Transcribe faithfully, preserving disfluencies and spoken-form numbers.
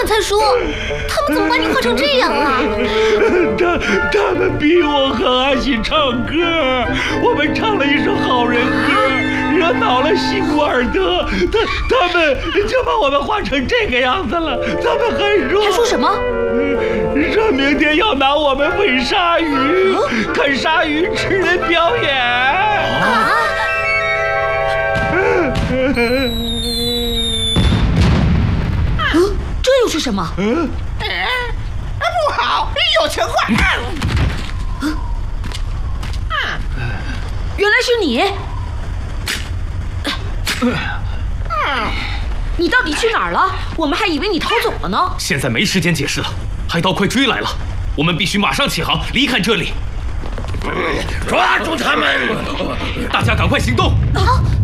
们才说，他们怎么把你画成这样啊？ 他他们逼我和阿喜唱歌，我们唱了一首好人歌，惹恼了西古尔德，他他们就把我们画成这个样子了。他们还说还说什么？ 说明天要拿我们喂鲨鱼， 嗯、 看鲨鱼吃人表演。 啊！嗯，这又是什么？ 嗯， 不好，有情况！ 嗯，原来是你。你到底去哪儿了？我们还以为你逃走了呢。 现在没时间解释了，海盗快追来了，我们必须马上起航离开这里。 抓住他们！ 大家赶快行动！ 啊！